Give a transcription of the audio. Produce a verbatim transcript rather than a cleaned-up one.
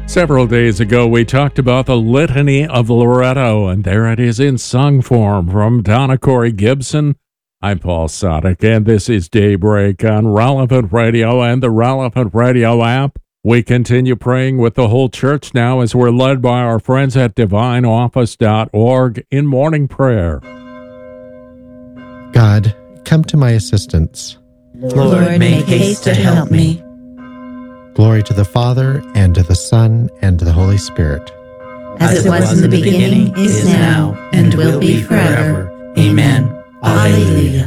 Several days ago, we talked about the Litany of Loretto, and there it is in song form from Donna Corey Gibson. I'm Paul Sadek, and this is Daybreak on Relevant Radio and the Relevant Radio app. We continue praying with the whole church now as we're led by our friends at divine office dot org in morning prayer. God, come to my assistance. Lord, make haste to help me. Glory to the Father, and to the Son, and to the Holy Spirit. As it was in the beginning, is now, and will be forever. Amen. Alleluia.